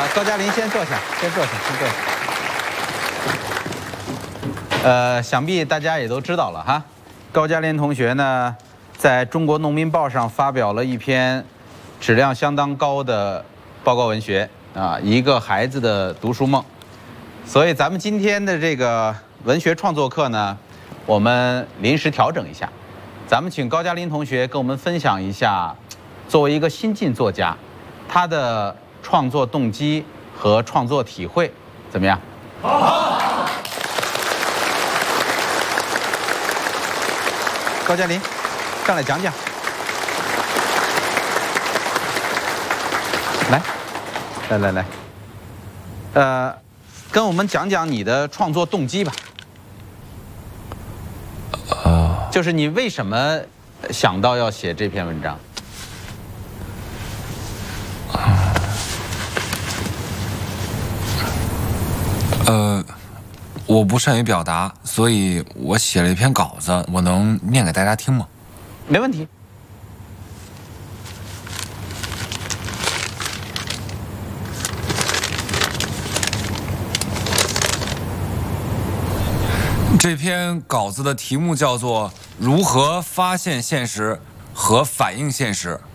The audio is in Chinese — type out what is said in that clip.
高加林先坐下，先坐下。想必大家也都知道了哈，高加林同学呢，在中国农民报上发表了一篇质量相当高的报告文学啊，一个孩子的读书梦。所以咱们今天的这个文学创作课呢，我们临时调整一下，咱们请高加林同学跟我们分享一下，作为一个新晋作家，他的创作动机和创作体会怎么样？好。高加林，上来讲讲。来，跟我们讲讲你的创作动机吧。就是你为什么想到要写这篇文章？ 我不善于表达，所以我写了一篇稿子，我能念给大家听吗？ 没问题。 这篇稿子的题目叫做《如何发现现实和反映现实》。